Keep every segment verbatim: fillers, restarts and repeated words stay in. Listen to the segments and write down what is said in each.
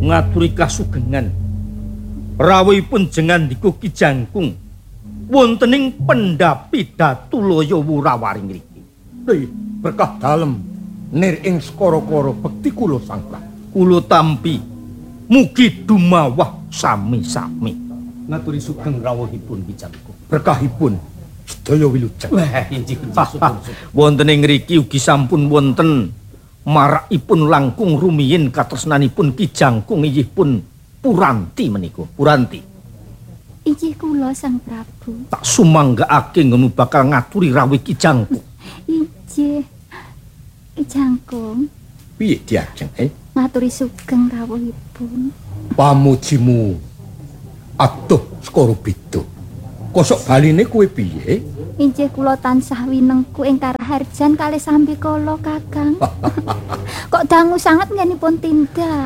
ngaturi kasugengan rawuhipun jengandika Ki Jangkung wontening pendhapi Datulaya Wurawari ngriki. Nggih, berkah dalem nir ing skara-kara bekti kula Sang Prabu. Kula tampi mugi dumawah sami-sami. Ngaturi sugeng rawuhipun Ki Jangkung. Berkahipun sedaya wilujeng. Wah, injih sugeng. Wonten ing ngriki ugi sampun wonten marakipun langkung rumiyin katresnanipun Ki Jangkung inggih pun Puranti menika. Puranti. Injih kula Sang Prabu. Tak sumanggakake ngono bakal ngaturi rawuh Ki Jangkung. Injih. Ki Jangkung. Piye diajeng, eh? Ngaturi sugeng rawuhipun. Pamujimu adoh skara beda. Kosok baline kowe piye? Injih kula tansah winengku ing karaharjan kalih sambi kala Kakang. Kok dangu sanget nggenipun tindak.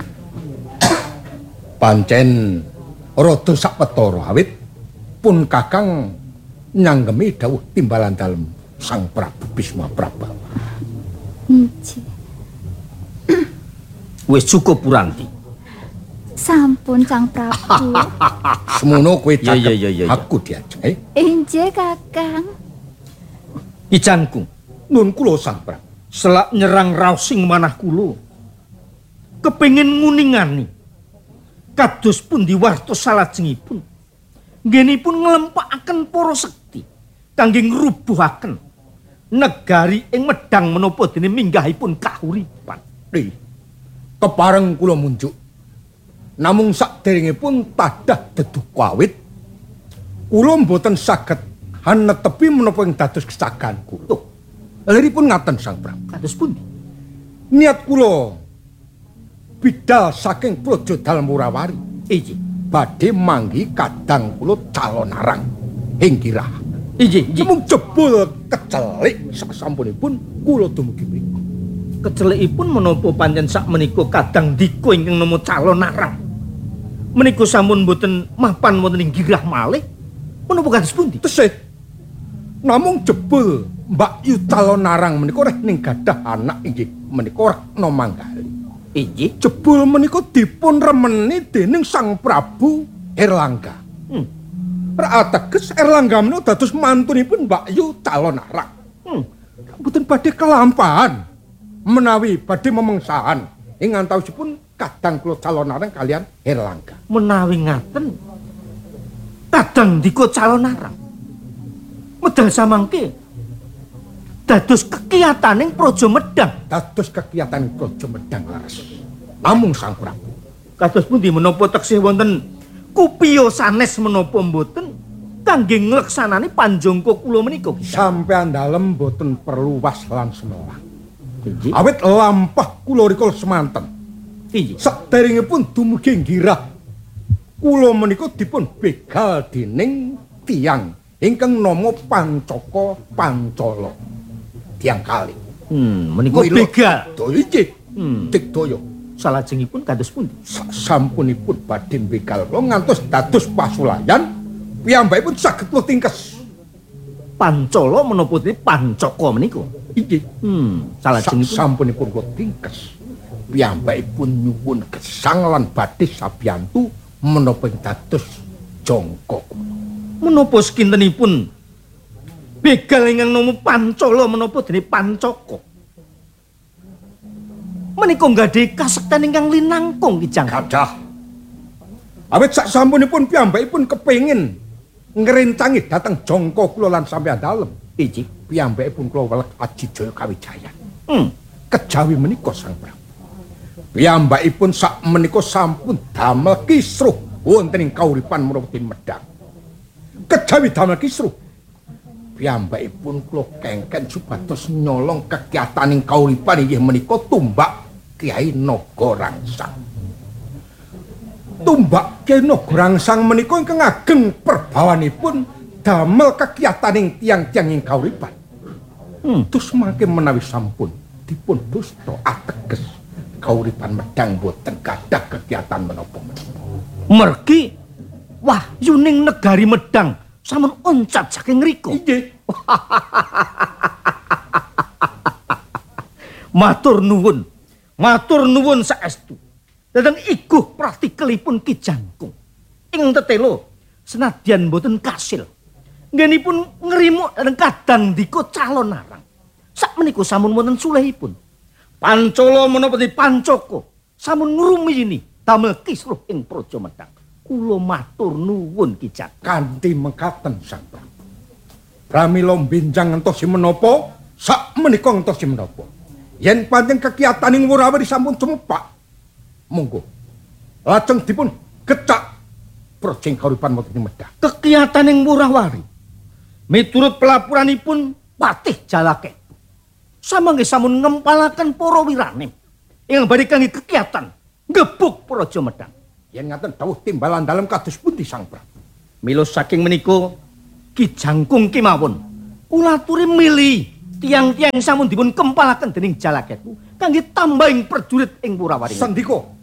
Pancen rada sapetara awit pun Kakang nyanggemi dawuh timbalan dalem Sang Prabu Bisma Prabawa. Injih. Wis cukup Puranti. Sampun Sang Prabu. Semono kowe Ya, ya, ya, ya, ya. aku diajeng, eh? Injih Kakang. Ki Jangkung, Nun kula Sang Prabu. selak nyerang raos sing manah kula. Kepengin nguningani kados pundi warta salajengipun. Nggenipun nglempakaken para sekti kangge ngrubuhaken negari ing Medang menapa dene minggahipun kahuripan. Nih, kepareng kula munjuk. Namung sakderengipun tadah deduka awit kula mboten saged hanetepi menapa ing dados kesaganku. Tuh, liripun ngaten Sang Prabu. Kados pundi? Niat kula bidal saking Praja Dalem Wurawari. Injih. Badhe manggi kadang kula calon arang ing kirah. Injih, injih. Semung jebul kecelik sasampunipun kula dumugi mriku. Kecelikipun menapa pancen sakmenika kadang dika ingkang nama calon arang. Menika sampun boten mapan wonten ing girah malih. Menapa kados pundi? Tesih namung jebul Mbak Yu calon arang menika reh ning gadah anak inggih menika Retna Manggali. Injih. Jebul menika dipun remeni dening Sang Prabu Erlangga. Hmm. Ateges Erlangga menika dados mantunipun Mbak Yu calon arang. Hmm. Mboten badhe kelampahan menawi badhe memengsahan ing antawisipun kadang kula calon arang kalian Erlangga. Menawi ngaten kadang dika calon arang. Medal samangke dados kekiyataning Praja Medang. Dados kegiatan Praja Medang laras. Namung Sang Prabu. Kados pundi menapa teksih wonten kupiya sanes menapa mboten kangge ngleksanani panjangka kula menika. Sampean dalem boten perlu was lan semolah. Injih. Awit lampah kula rikala semanten. Injih. Saderengipun dumugi girah kula menika dipun begal dening tiyang ingkang nama Pancaka Pancala. Tiyang kali. Hmm, menika begal. Daya inggih. Hmm. Digdaya. Salajengipun kados pundi? Sampunipun badhe begal kula ngantos dados pasulayan piyambakipun saged kula tingkes. Pancala menapa dene Pancaka menika? Inggih. Hmm, salajengipun Sampunipun kula tingkes. Piyambakipun nyuwun gesang lan badhe sabiyantu menapa dados jangka kula. menapa sekintenipun begal ingkang nama Pancala menapa dene Pancaka. Menika nggadahi kasekten ingkang linangkung Ki Jangkung. Gadah. Awit sak sampunipun piyambakipun kepengin ngrencangi dhateng jangka kula lan sampeyan dalem. Injih. Piyambakipun kula welet aji jaya kawijayan. Hmm. Kejawi menika Sang Prabu. Piyambakipun sak menika sampun damel kisruh wonten ing kauripan menapa Medang. Kejawi damel kisruh piyambakipun kula kengken supados nyolong kegiataning kauripan inggih menika tumbak Kyai Nagarangsang. Tumbak Kyai Nagarangsang menika ingkang ageng perbawanipun damel kegiataning tiang-tiang ing kauripan. Hmm. Terus mangke menawi sampun dipun dusta ateges kauripan Medang boten gadah kegiatan menapa-menapa. Mergi wahyuning negari Medang sampun oncat saking ngrika. Inggih. Matur nuwun. Matur nuwun saestu. Dhateng iguh praktikelipun Ki Jangkung. Ing tetelo senadyan boten kasil. Nggenipun ngrimuk dhateng kadang dika calon narang. Sakmenika sampun wonten sulehipun. Pancala menapa Pancaka sampun ngrumiyini damel kisruh ing Praja Medang. Kula matur nuwun Ki Jangkung. Kanthi mekaten Sang Prabu. Pramila benjang entos menapa, sakmenika entos menapa. Yen pancen kekiyataning Wurawari sampun cumepak, monggo lajeng dipun gecak Praja Kauripan wonten ing Medang. Kekiyataning Wurawari miturut pelapuranipun Patih Jalake samangke sampun ngempalaken para wiranim ing badhe kangge kekiyatan ngebuk Praja Medang. Yen ngaten dawuh timbalan dalem kados pundi Sang Prabu? Mila saking menika Ki Jangkung kemawon kula aturi milih tiang-tiang sampun dipun kempalaken dening Jalaketu kangge tambahing prajurit ing Wurawari. Sandika